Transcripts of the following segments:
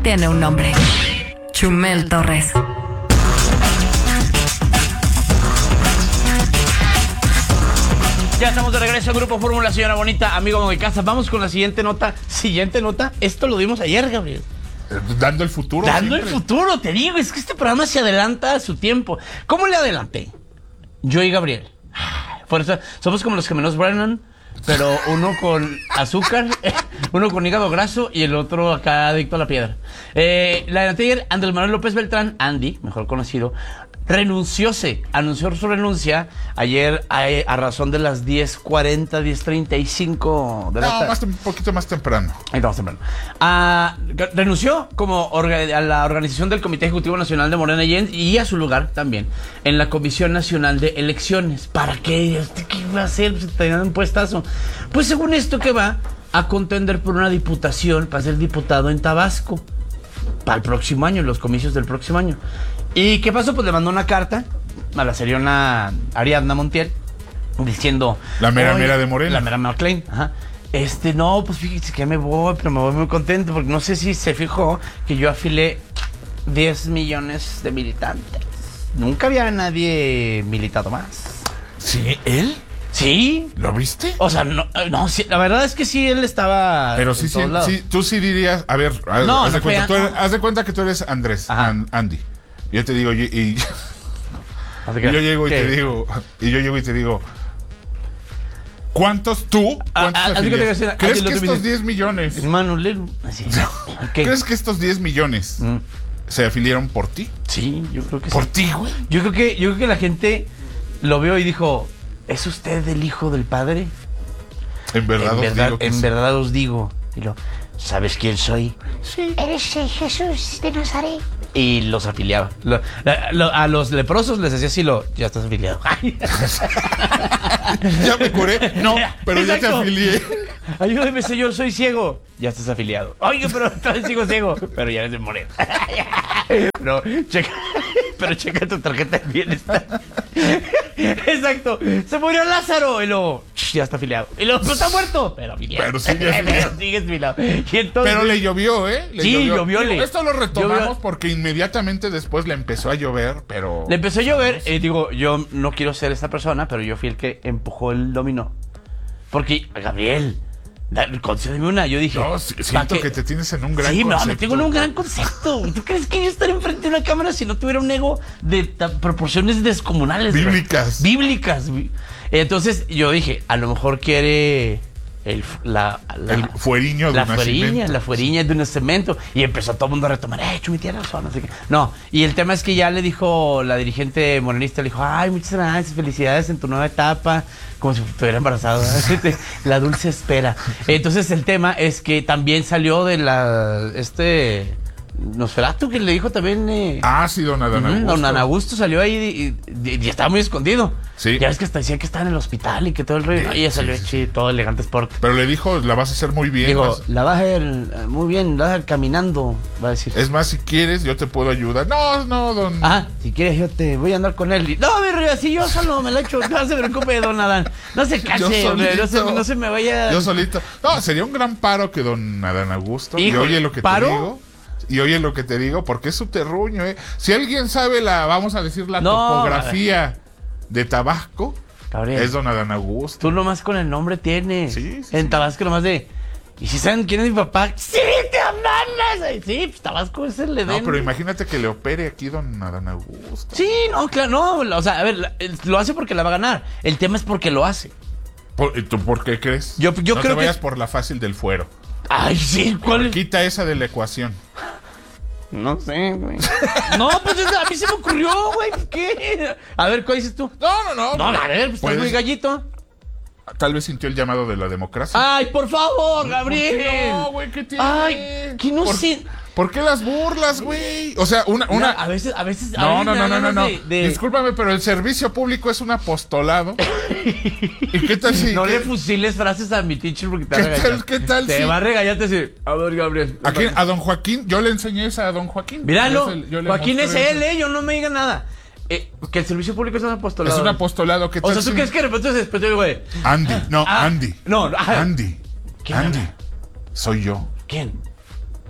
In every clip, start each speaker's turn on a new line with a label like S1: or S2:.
S1: tiene un nombre. Chumel Torres.
S2: Ya estamos de regreso al Grupo Fórmula, señora bonita, amigo de casa. Vamos con la siguiente nota. Esto lo dimos ayer, Gabriel.
S3: Dando el futuro.
S2: Dando el futuro, te digo. Es que este programa se adelanta a su tiempo. ¿Cómo le adelanté? Yo y Gabriel. Por eso somos como los gemelos Brennan, pero uno con azúcar, uno con hígado graso y el otro acá adicto a la piedra. La adelanté ayer. Andrés Manuel López Beltrán, Andy, mejor conocido, anunció su renuncia ayer a razón de las 10:40, 10:35 de la tarde.
S3: Un poquito más temprano.
S2: Ahí estamos temprano. Renunció a la organización del Comité Ejecutivo Nacional de Morena y a su lugar también en la Comisión Nacional de Elecciones. ¿Para qué? ¿Qué iba a hacer? Pues te dan un puestazo. Pues según esto que va a contender por una diputación para ser diputado en Tabasco para el próximo año, los comicios del próximo año. ¿Y qué pasó? Pues le mandó una carta a la seriona Ariadna Montiel diciendo...
S3: La mera de Morena.
S2: La mera McLean. Ajá. No, pues fíjese que ya me voy, pero me voy muy contento porque no sé si se fijó que yo afilé 10 millones de militantes. Nunca había nadie militado más.
S3: ¿Sí? ¿Él?
S2: ¿Sí?
S3: ¿Lo viste?
S2: O sea, no, sí, la verdad es que sí, él estaba...
S3: Pero sí, tú sí dirías... A ver, haz de cuenta que tú eres Andrés, Andy. Yo te digo, y yo llego y te digo, ¿cuántos afilias? ¿Crees que estos 10 millones?
S2: Hermano,
S3: ¿Crees que estos 10 millones se afiliaron por ti?
S2: Sí, yo creo que
S3: ¿Por
S2: sí.
S3: ti, güey?
S2: Yo creo que la gente lo vio y dijo, ¿es usted el hijo del padre?
S3: En verdad
S2: os digo. Y lo, ¿sabes quién soy?
S4: Sí. Eres Jesús de Nazaret.
S2: Y los afiliaba. A los leprosos les decía así, ya estás afiliado.
S3: Ya me curé. No, pero exacto. Ya te afilié.
S2: Ayúdeme, señor, soy ciego. Ya estás afiliado. Oye, pero todavía sigo ciego. Pero ya eres de Morena. Checa tu tarjeta de bienestar. Exacto. Se murió Lázaro. Y luego, ya está afiliado. Y luego, está muerto. Pero afiliado.
S3: Pero sigue
S2: afiliado. Y entonces,
S3: pero le llovió, ¿eh?
S2: Llovió.
S3: Esto lo retomamos porque inmediatamente después le empezó a llover, pero...
S2: Le empezó a llover. Digo, yo no quiero ser esta persona, pero yo fui el que empujó el dominó. Porque, Gabriel... concédeme una, yo dije...
S3: No, siento que te tienes en un gran concepto. Sí,
S2: me tengo en un gran concepto. ¿Tú crees que yo estaría enfrente de una cámara si no tuviera un ego de proporciones descomunales? Bíblicas. Entonces yo dije, a lo mejor quiere... el
S3: fueriño de un nacimiento.
S2: La fueriña de un cemento. Y empezó todo el mundo a retomar, Chumi, tienes razón, no sé qué. No, y el tema es que ya le dijo la dirigente morenista, le dijo, ay, muchas gracias, felicidades en tu nueva etapa, como si estuviera embarazada. La dulce espera. Entonces el tema es que también salió de Nosferatu, que le dijo también...
S3: sí, don Adán Augusto.
S2: Don Adán Augusto salió ahí y estaba muy escondido.
S3: Sí.
S2: Ya ves que hasta decían que estaba en el hospital y que todo el rollo. Y ella salió todo elegante sport.
S3: Pero le dijo, la vas a hacer muy bien.
S2: Digo, la vas a hacer muy bien, la vas a hacer caminando, va a decir.
S3: Es más, si quieres, yo te puedo ayudar. No, don...
S2: si quieres, yo te voy a andar con él. No, mi rey, así yo solo me la echo. No se preocupe, don Adán. No se canse, hombre, no se me vaya...
S3: Yo solito. No, sería un gran paro que don Adán Augusto. Y oye lo que te digo. Y oye lo que te digo, porque es su terruño, ¿eh? Si alguien sabe vamos a decir, topografía de Tabasco, Gabriel, es don Adán Augusto.
S2: Tú nomás con el nombre tienes.
S3: Sí.
S2: En Tabasco nomás de... ¿Y si saben quién es mi papá? ¡Sí, te amanas! Sí, pues Tabasco es el Edén.
S3: No, pero imagínate que le opere aquí don Adán Augusto.
S2: Sí, no, claro, no. O sea, a ver, lo hace porque la va a ganar. El tema es porque lo hace.
S3: ¿Tú por qué crees?
S2: Yo
S3: no
S2: creo
S3: te vayas
S2: que...
S3: por la fácil del fuero.
S2: Ay, sí, ¿cuál es?
S3: Quita esa de la ecuación.
S2: No sé, güey. No, pues a mí se me ocurrió, güey. ¿Qué? A ver, ¿cuál dices tú?
S3: No,
S2: a ver, pues estás muy gallito.
S3: Tal vez sintió el llamado de la democracia.
S2: Ay, por favor, Gabriel.
S3: ¿Por qué no, güey? ¿Qué tiene?
S2: Ay, que no sé.
S3: ¿Por qué las burlas, güey? O sea, una...
S2: Mira, a veces.
S3: No. Discúlpame, pero el servicio público es un apostolado. ¿Y qué tal si...
S2: No le fusiles frases a mi teacher porque te va a regañar.
S3: ¿Qué tal
S2: te va a regañar, te dice, a ver, Gabriel.
S3: ¿A quién? ¿A don Joaquín? Yo le enseñé esa a don Joaquín.
S2: Míralo, Joaquín es él, yo no me diga nada. Que el servicio público es un apostolado.
S3: Es un apostolado. ¿Qué tal?
S2: O sea, ¿tú crees que de repente se despertó el güey?
S3: Andy.
S2: No,
S3: ¿Quién? Andy. Soy yo.
S2: ¿Quién?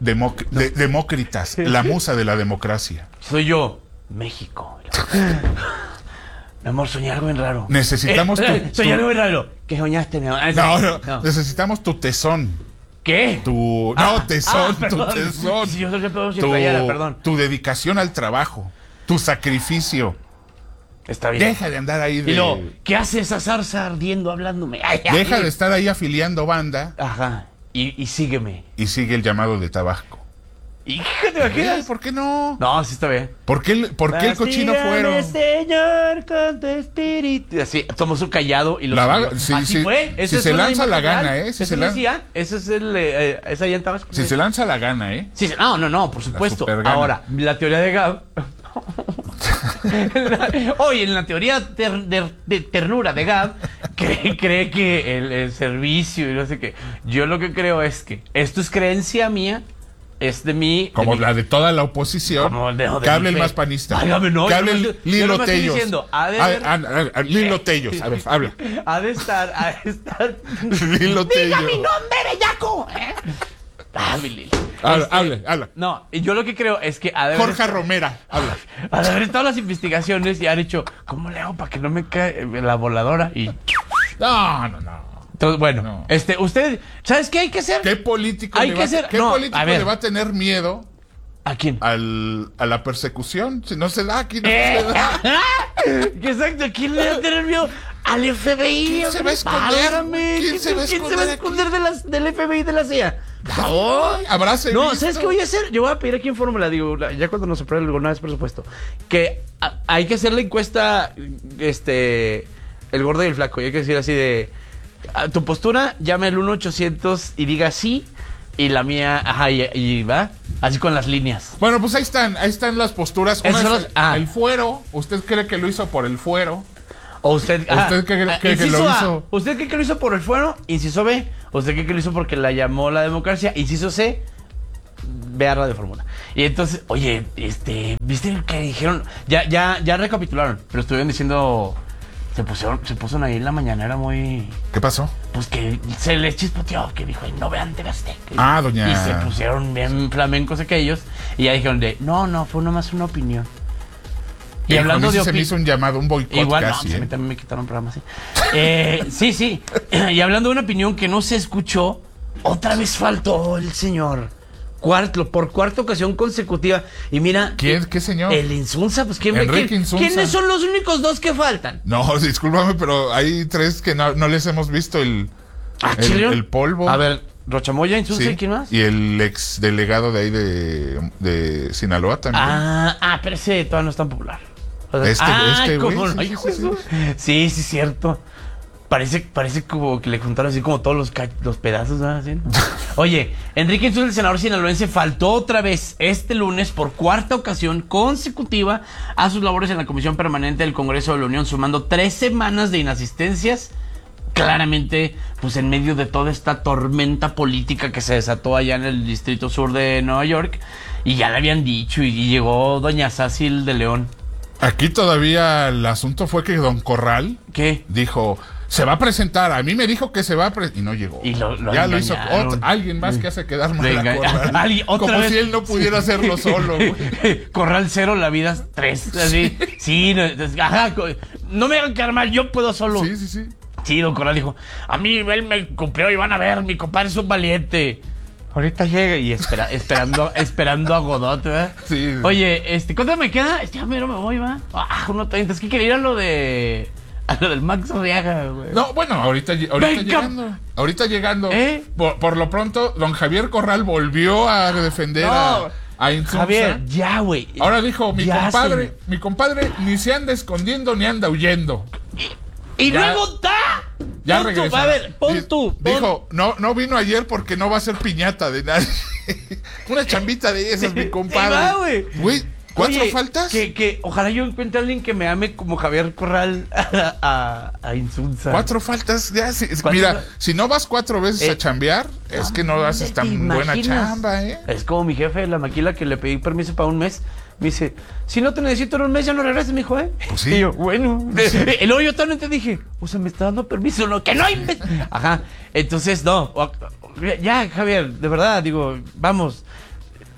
S3: Demócritas, la musa de la democracia.
S2: Soy yo, México. Mi amor, soñé algo bien raro.
S3: Necesitamos
S2: soñé algo bien raro. ¿Qué soñaste, mi amor?
S3: No. Necesitamos tu tesón.
S2: ¿Qué?
S3: Tu tesón.
S2: Sí, yo soy el perdón.
S3: Tu dedicación al trabajo, tu sacrificio.
S2: Está bien.
S3: Deja de andar ahí
S2: Y luego, ¿qué hace esa zarza ardiendo hablándome?
S3: Deja de estar ahí afiliando banda.
S2: Ajá. Y sígueme.
S3: Y sigue el llamado de Tabasco.
S2: ¿Y qué te imaginas?
S3: ¿Por qué no?
S2: No, sí está bien.
S3: ¿Por qué el cochino fuero?
S2: Señor, con tu espíritu. Así, tomó su callado y lo
S3: así
S2: fue.
S3: Si se lanza la gana,
S2: Ese es esa ya en Tabasco.
S3: Si se lanza la gana,
S2: Sí, no, por supuesto. Ahora, la teoría de Gab. Oye, en la teoría de ternura de Gab, cree que el servicio y no sé qué. Yo lo que creo es que esto es creencia mía. Es de mí.
S3: Como la de toda la oposición.
S2: Que
S3: hable el más panista. Que hable el Lilo Tellos. Lilo Tellos. A ver, habla.
S2: Ha de estar.
S3: Lilo Tellos.
S4: ¡Diga mi nombre, bellaco!
S2: Mi Lilo.
S3: Habla.
S2: No, y yo lo que creo es que
S3: Jorge Romera, habla.
S2: Ha de haber estado las investigaciones y han dicho, ¿cómo le hago para que no me caiga la voladora? Y.
S3: No.
S2: Entonces, bueno, usted, ¿sabes qué hay que hacer?
S3: ¿Qué político le va a tener miedo?
S2: ¿A quién?
S3: A la persecución. Si no se da, aquí no se da.
S2: Exacto, ¿quién le va a tener miedo? Al FBI.
S3: ¿Quién se va a esconder?
S2: ¿Quién se va a esconder del FBI y de la CIA?
S3: Abrace.
S2: No, ¿sabes qué voy a hacer? Yo voy a pedir aquí en fórmula, digo, ya cuando nos apruebe alguna vez, por supuesto, que hay que hacer la encuesta, el gordo y el flaco, y hay que decir así de, tu postura, llame al 1-800 y diga sí, y la mía, ajá, y va, así con las líneas.
S3: Bueno, pues ahí están las posturas. El fuero, ¿usted cree que lo hizo por el fuero?
S2: ¿O usted
S3: cree que lo hizo?
S2: ¿Usted cree que lo hizo por el fuero? Inciso B. ¿Usted cree que lo hizo porque la llamó la democracia? Inciso C. Vea Radio Fórmula. Y entonces, oye, ¿viste lo que dijeron? Ya recapitularon, pero estuvieron diciendo, se pusieron ahí en la mañana, era muy...
S3: ¿Qué pasó?
S2: Pues que se les chispoteó, que dijo, no vean TV Azteca.
S3: Doña...
S2: Y se pusieron bien flamencos aquellos, y ya dijeron no, fue nomás una opinión. Y hablando de
S3: se me hizo un llamado, un boicot.
S2: Igual,
S3: casi,
S2: no, también me quitaron programas, sí. Sí. Y hablando de una opinión que no se escuchó, otra vez faltó el señor. Por cuarta ocasión consecutiva. Y mira.
S3: ¿Qué señor?
S2: El Insunza, pues
S3: Enrique Insunza.
S2: ¿Quiénes son los únicos dos que faltan?
S3: No, discúlpame, pero hay tres que no les hemos visto el polvo.
S2: A ver, Rochamoya, Insunza, ¿y quién más?
S3: Y el ex delegado de ahí de Sinaloa también.
S2: Pero ese todavía no es tan popular. O
S3: sea,
S2: güey. Sí, cierto. Parece como que le juntaron así como todos los pedazos, ¿no? Así, ¿no? Oye, Enrique Insunza, el senador sinaloense, faltó otra vez este lunes por cuarta ocasión consecutiva a sus labores en la Comisión Permanente del Congreso de la Unión, sumando 3 semanas de inasistencias. Claramente, pues en medio de toda esta tormenta política que se desató allá en el Distrito Sur de Nueva York, y ya le habían dicho, y llegó doña Sácil de León.
S3: Aquí todavía el asunto fue que don Corral dijo, se va a presentar, a mí me dijo que se va a presentar, y no llegó.
S2: Y lo
S3: hizo alguien más que hace quedar mal a Corral. Como si él no pudiera hacerlo solo, güey.
S2: Corral 0, la vida 3, así. Sí, no me hagan quedar mal, yo puedo solo.
S3: Sí.
S2: Sí, don Corral dijo, a mí él me cumplió y van a ver, mi compadre es un valiente. Ahorita llega y esperando a Godot, ¿verdad?
S3: Sí.
S2: Oye, ¿cuánto me queda? Ya mero me voy, ¿va? 1:30. Es que quería ir a lo del Max Arriaga, güey.
S3: No, bueno, ahorita llegando. Ahorita llegando. Por lo pronto, don Javier Corral volvió a defender a Insunza.
S2: Javier, ya, güey.
S3: Ahora dijo, mi compadre ni se anda escondiendo ni anda huyendo.
S2: Y luego está.
S3: Ya regresó.
S2: A ver, pon tú.
S3: Dijo, no vino ayer porque no va a ser piñata de nadie. Una chambita de esas, mi compadre. Güey, 4 faltas.
S2: Que ojalá yo encuentre a alguien que me ame como Javier Corral a Insunza.
S3: 4 faltas. Ya, mira, si no vas 4 veces a chambear, es que no haces tan buena chamba,
S2: Es como mi jefe de la maquila que le pedí permiso para un mes. Me dice, si no te necesito en un mes, ya no regreses, mijo,
S3: Pues sí.
S2: Y yo, bueno. Sí. Y luego yo también te dije, o sea, me está dando permiso, no, que no hay. Ajá. Entonces, no. Ya, Javier, de verdad, digo, vamos.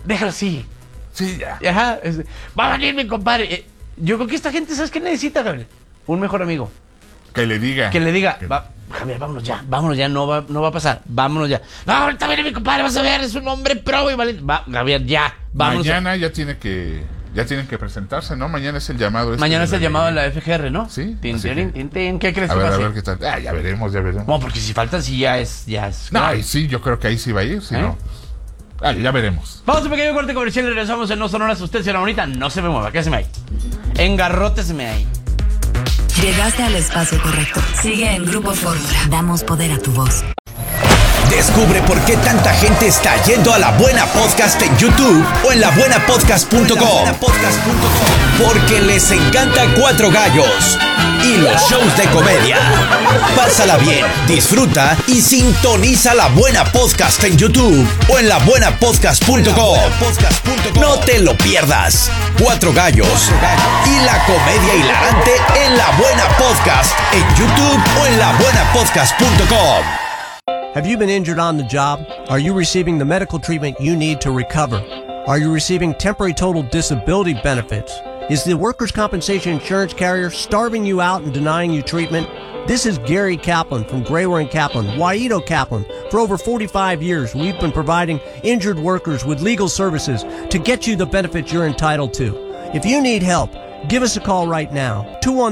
S2: déjalo así.
S3: Sí, ya.
S2: Ajá, va a venir mi compadre. Yo creo que esta gente, ¿sabes qué necesita, Gabriel? Un mejor amigo.
S3: Que le diga.
S2: Javier, vámonos ya, no va a pasar, vámonos ya. No, ahorita viene mi compadre, vas a ver, es un hombre pro y valiente. Javier, ya, vámonos.
S3: Mañana ya tienen que presentarse, ¿no? Mañana es el llamado.
S2: Mañana es el llamado de la FGR, ¿no?
S3: Sí.
S2: ¿Qué crees
S3: a
S2: que
S3: ver,
S2: pase?
S3: A ver qué tal. Ya veremos.
S2: No, porque si faltan, sí ya es.
S3: No, sí, yo creo que ahí sí va a ir, si no. Ya veremos.
S2: Vamos a un pequeño corte comercial y regresamos en No Sonoras. Usted, señora bonita, no se me mueva, quédese ahí. Engarróteseme ahí.
S1: Llegaste al espacio correcto. Sigue en Grupo Fórmula. Damos poder a tu voz.
S5: Descubre por qué tanta gente está yendo a La Buena Podcast en YouTube o en labuenapodcast.com. Porque les encanta Cuatro Gallos y los shows de comedia. Pásala bien, disfruta y sintoniza La Buena Podcast en YouTube o en labuenapodcast.com. No te lo pierdas. Cuatro Gallos y la comedia hilarante en La Buena Podcast en YouTube o en labuenapodcast.com.
S6: Have you been injured on the job? Are you receiving the medical treatment you need to recover? Are you receiving temporary total disability benefits? Is the workers' compensation insurance carrier starving you out and denying you treatment? This is Gary Kaplan from Grayware & Kaplan, Waito Kaplan. For over 45 years, we've been providing injured workers with legal services to get you the benefits you're entitled to. If you need help, give us a call right now,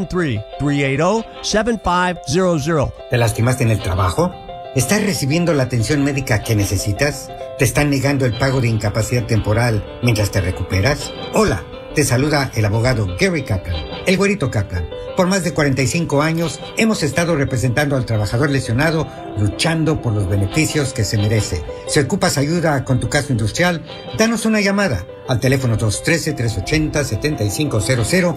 S6: 213-380-7500.
S7: ¿Te lastimaste en el trabajo? ¿Estás recibiendo la atención médica que necesitas? ¿Te están negando el pago de incapacidad temporal mientras te recuperas? Hola, te saluda el abogado Gary Kaplan, el güerito Kaplan. Por más de 45 años hemos estado representando al trabajador lesionado, luchando por los beneficios que se merece. Si ocupas ayuda con tu caso industrial, danos una llamada al teléfono 213-380-7500,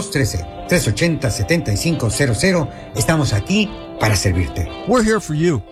S7: 213-380-7500. Estamos aquí para servirte.
S6: We're here for you.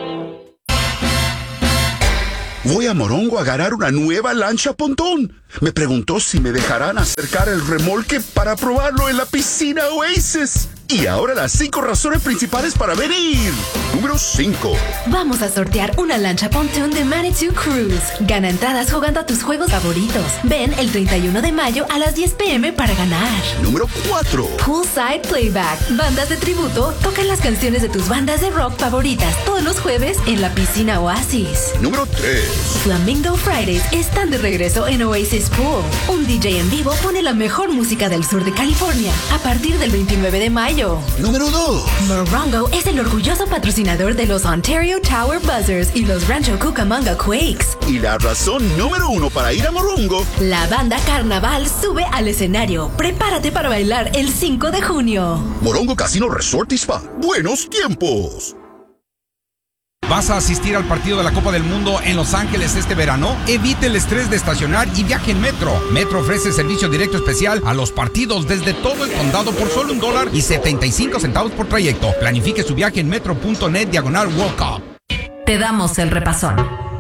S8: Voy a Morongo a agarrar una nueva lancha pontón. Me preguntó si me dejarán acercar el remolque para probarlo en la piscina Oasis. Y ahora las 5 razones principales para venir. Número 5.
S9: Vamos a sortear una lancha pontoon de Manitou Cruise. Gana entradas jugando a tus juegos favoritos. Ven el 31 de mayo a las 10 p.m. para ganar.
S8: Número 4.
S9: Poolside Playback. Bandas de tributo tocan las canciones de tus bandas de rock favoritas todos los jueves en la piscina Oasis.
S8: Número 3.
S9: Flamingo Fridays están de regreso en Oasis Pool. Un DJ en vivo pone la mejor música del sur de California a partir del 29 de mayo.
S8: Número 2.
S9: Morongo es el orgulloso patrocinador de los Ontario Tower Buzzers y los Rancho Cucamonga Quakes.
S8: Y la razón número 1 para ir a Morongo.
S9: La banda Carnaval sube al escenario. Prepárate para bailar el 5 de junio.
S8: Morongo Casino Resort y Spa. Buenos tiempos.
S10: ¿Vas a asistir al partido de la Copa del Mundo en Los Ángeles este verano? Evite el estrés de estacionar y viaje en Metro. Metro ofrece servicio directo especial a los partidos desde todo el condado por solo $1.75 por trayecto. Planifique su viaje en metro.net/World Cup.
S1: Te damos el repasón.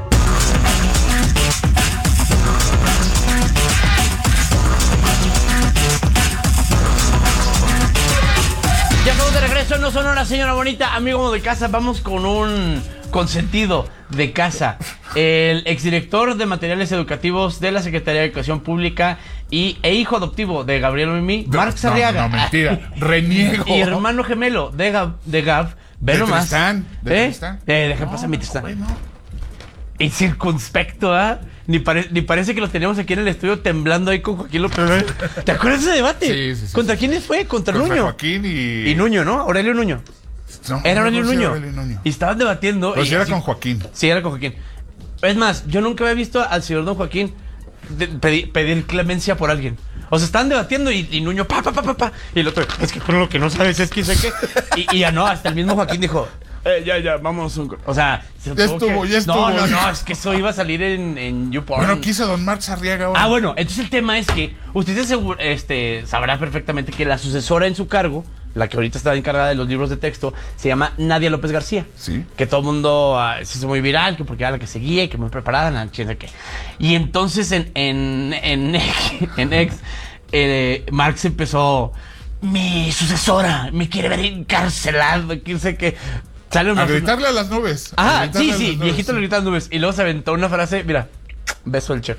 S2: Ya estamos de regreso en No Sonora, señora bonita. Amigo de casa, vamos con un consentido de casa. El exdirector de materiales educativos de la Secretaría de Educación Pública e hijo adoptivo de Gabriel Mimi, Marc Sarriaga.
S3: No, mentira. Reniego.
S2: Y hermano gemelo de Gab. Ve nomás.
S3: Tristán.
S2: Deja pasar mi Tristán. Bueno. Y circunspecto, ¿ah? Ni parece que lo teníamos aquí en el estudio temblando ahí con Joaquín López. ¿Te acuerdas de ese debate?
S3: Sí.
S2: ¿Contra quiénes fue? Contra Nuño.
S3: Joaquín y
S2: Nuño, ¿no? Aurelio Nuño.
S3: No,
S2: era Aurelio Nuño.
S3: Nuño.
S2: Y estaban debatiendo.
S3: Pues era con Joaquín.
S2: Sí, era con Joaquín. Es más, yo nunca había visto al señor don Joaquín pedir clemencia por alguien. O sea, estaban debatiendo y Nuño, pa. Y el otro, es que por lo que no sabes es que sé qué. Y ya no, hasta el mismo Joaquín dijo, ya, vamos. O sea,
S3: ya estuvo.
S2: No, es que eso iba a salir en YouPorn.
S3: Bueno, quiso don Marc Sarriaga ahora.
S2: Bueno, entonces el tema es que usted sabrá perfectamente que la sucesora en su cargo, la que ahorita está encargada de los libros de texto, se llama Nadia López García.
S3: Sí.
S2: Que todo el mundo se hizo muy viral, que porque era la que seguía y que muy preparada, no sé qué. Y entonces en X, Marx empezó, mi sucesora me quiere ver encarcelado, quién sé qué.
S3: A gritarle a las nubes.
S2: Sí, viejito le grita a las nubes. Y luego se aventó una frase, mira, beso del chef.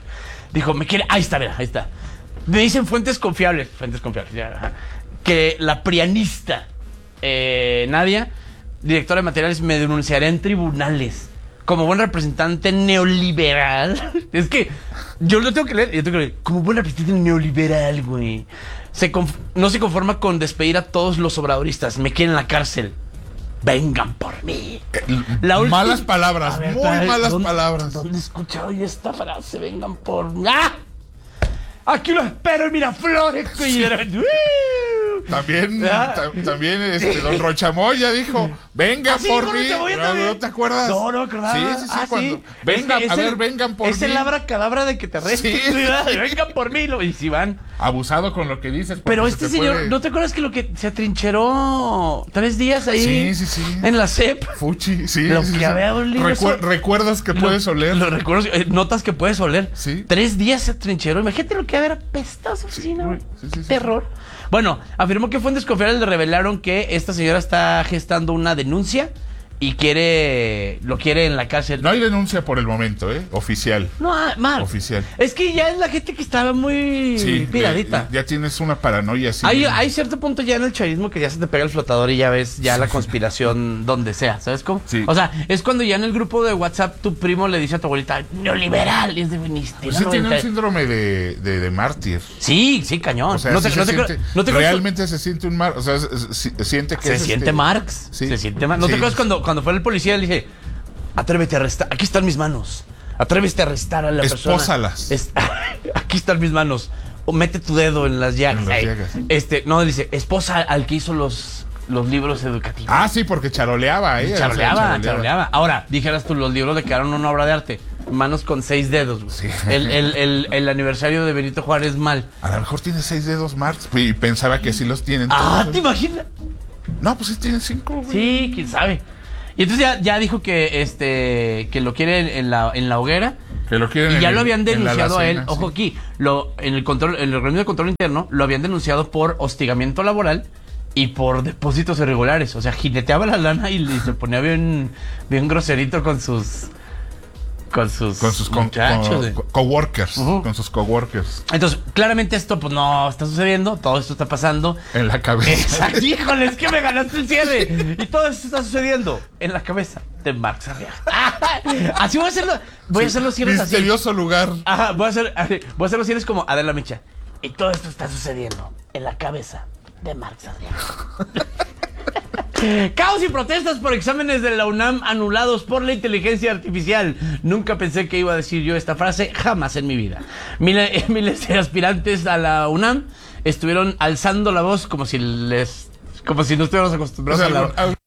S2: Dijo, ahí está, mira, ahí está. Me dicen fuentes confiables, ya, que la prianista Nadia, directora de materiales, me denunciará en tribunales como buen representante neoliberal. Es que yo lo tengo que leer, como buen representante neoliberal, güey. No se conforma con despedir a todos los obradoristas, me quieren en la cárcel. Vengan por mí.
S3: Malas palabras, malas palabras.
S2: ¿Dónde he escuchado yo esta frase? Vengan por mí. ¡Ah! Aquí lo espero en Miraflores. Sí.
S3: También don Rochamoya dijo, vengan por mí. ¿No te acuerdas?
S2: No me acordaba.
S3: Sí. Cuando vengan por mí.
S2: Es el abracadabra de que te arresten. Sí. Vengan por mí. Y si van.
S3: Abusado con lo que dices.
S2: Pero este señor, ¿no te acuerdas que lo que se atrincheró 3 días ahí?
S3: Sí.
S2: En la CEP.
S3: Fuchi, sí.
S2: Lo que había un libro.
S3: Recuerdas que puedes oler.
S2: Los recuerdos, notas que puedes oler.
S3: Sí.
S2: 3 días se atrincheró. Imagínate lo que había apestado esa oficina. Sí. Terror. Bueno, afirmó que fuentes confiables le revelaron que esta señora está gestando una denuncia y lo quiere en la cárcel.
S3: No hay denuncia por el momento, oficial.
S2: No, Mark.
S3: Oficial.
S2: Es que ya es la gente que estaba muy piradita.
S3: Ya tienes una paranoia así.
S2: Hay cierto punto ya en el chavismo que ya se te pega el flotador y ya ves ya la conspiración donde sea, ¿sabes cómo?
S3: Sí.
S2: O sea, es cuando ya en el grupo de WhatsApp tu primo le dice a tu abuelita, neoliberal, es de veniste.
S3: Pues sí tiene un síndrome de mártir.
S2: Sí, cañón.
S3: O sea, realmente se siente un Marx. O sea, siente que
S2: se siente Marx.
S3: Sí.
S2: Se siente Marx. ¿No te acuerdas cuando fue el policía le dije, atrévete a arrestar, aquí están mis manos, atrévete a arrestar a la persona.
S3: Espósalas.
S2: Aquí están mis manos, o mete tu dedo en las llagas. No, dice, esposa al que hizo los libros educativos.
S3: Ah, sí, porque charoleaba,
S2: Charoleaba. Ahora, dijeras tú, los libros le quedaron una obra de arte. Manos con 6 dedos, güey. Sí. El aniversario de Benito Juárez mal.
S3: A lo mejor tiene 6 dedos Marx y pensaba que sí los tienen todos.
S2: ¿Te imaginas?
S3: No, pues sí tienen 5, güey.
S2: Sí, quién sabe. Y entonces ya dijo que lo quiere en la hoguera.
S3: Que lo quieren.
S2: Y ya lo habían denunciado a él. Ojo aquí, en el organismo de control interno lo habían denunciado por hostigamiento laboral y por depósitos irregulares. O sea, jineteaba la lana y se ponía bien groserito con sus muchachos,
S3: coworkers, con sus coworkers.
S2: Entonces, claramente esto pues no está sucediendo, todo esto está pasando
S3: en la cabeza.
S2: Exacto, híjole, es que me ganaste el cierre. Y todo esto está sucediendo en la cabeza de Marx Arriaga. Así voy a hacerlo. Voy a hacer los cierres así.
S3: Misterioso lugar.
S2: Ajá, voy a hacer los cierres como Adela Micha. Y todo esto está sucediendo en la cabeza de Marx Arriaga. Caos y protestas por exámenes de la UNAM anulados por la inteligencia artificial. Nunca pensé que iba a decir yo esta frase, jamás en mi vida. Miles de aspirantes a la UNAM estuvieron alzando la voz como si no estuviéramos acostumbrados